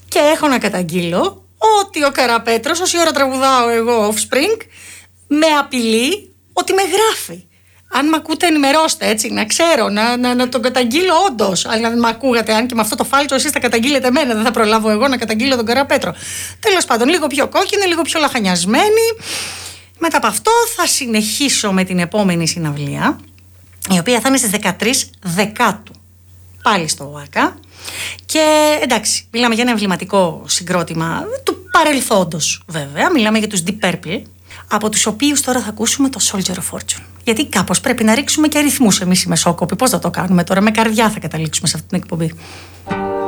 Και έχω να καταγγείλω ότι ο Καραπέτρος, όση ώρα τραγουδάω εγώ Offspring, με απειλεί ότι με γράφει. Αν μ' ακούτε, ενημερώστε, έτσι, να ξέρω, να τον καταγγείλω όντως. Αλλά αν μ' ακούγατε, αν και με αυτό το φάλτσο εσείς θα καταγγείλετε εμένα, δεν θα προλάβω εγώ να καταγγείλω τον Καραπέτρο. Τέλος πάντων, λίγο πιο κόκκινη, λίγο πιο λαχανιασμένη. Μετά από αυτό θα συνεχίσω με την επόμενη συναυλία, η οποία θα είναι στις 13 Δεκάτου. Πάλι στο ΟΑΚΑ. Και εντάξει, μιλάμε για ένα εμβληματικό συγκρότημα του παρελθόντος, βέβαια. Μιλάμε για τους Deep Purple, από τους οποίους τώρα θα ακούσουμε το Soldier of Fortune. Γιατί κάπως πρέπει να ρίξουμε και αριθμούς εμείς οι μεσόκοποι. Πώς θα το κάνουμε τώρα, με καρδιά θα καταλήξουμε σε αυτή την εκπομπή.